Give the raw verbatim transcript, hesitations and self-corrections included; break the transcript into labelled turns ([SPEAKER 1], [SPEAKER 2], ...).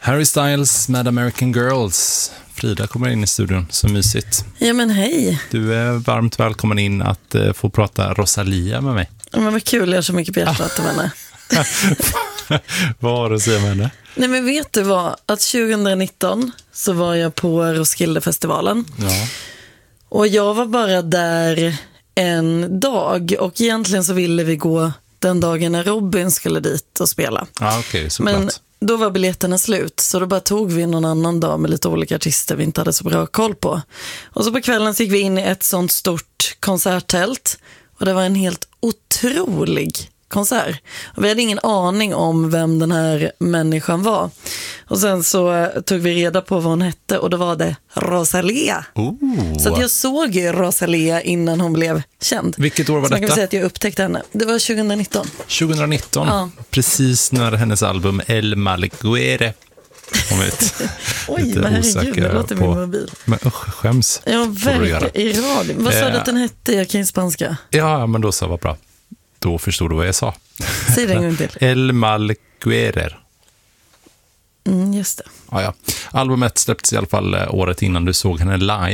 [SPEAKER 1] Harry Styles med American Girls. Frida kommer in i studion, så mysigt.
[SPEAKER 2] Ja men hej.
[SPEAKER 1] Du är varmt välkommen in att uh, få prata Rosalia med mig.
[SPEAKER 2] Ja, men vad kul, jag har så mycket på hjärtat om henne.
[SPEAKER 1] Vad har du att säga med henne?
[SPEAKER 2] Nej men vet du vad, att tjugonitton så var jag på Roskildefestivalen.
[SPEAKER 1] Ja.
[SPEAKER 2] Och jag var bara där en dag och egentligen så ville vi gå den dagen när Robin skulle dit och spela.
[SPEAKER 1] Ja, okej, okay, såklart.
[SPEAKER 2] Men då var biljetterna slut, så då bara tog vi någon annan dag med lite olika artister vi inte hade så bra koll på. Och så på kvällen så gick vi in i ett sånt stort konserttält och det var en helt otrolig konsert. Och vi hade ingen aning om vem den här människan var. Och sen så tog vi reda på vad hon hette och då var det Rosalia.
[SPEAKER 1] Oh.
[SPEAKER 2] Så att jag såg ju Rosalia innan hon blev känd.
[SPEAKER 1] Vilket år var
[SPEAKER 2] så man
[SPEAKER 1] detta?
[SPEAKER 2] kan säga att jag upptäckte henne. Det var tjugonitton.
[SPEAKER 1] tjugonitton,
[SPEAKER 2] ja.
[SPEAKER 1] Precis när hennes album El Malguere kom ut.
[SPEAKER 2] Oj, men herregud, det låter på min mobil.
[SPEAKER 1] Men usch, skäms.
[SPEAKER 2] Ja, verkligen, i radio. Vad sa
[SPEAKER 1] eh.
[SPEAKER 2] du att den hette? Jag kan ju spanska.
[SPEAKER 1] Ja, men då så, var bra. Då förstod du vad jag sa.
[SPEAKER 2] Säg det en gång till.
[SPEAKER 1] El Malguere.
[SPEAKER 2] Mm, just det.
[SPEAKER 1] Ja, ja. Albumet släpptes i alla fall året innan du såg henne live.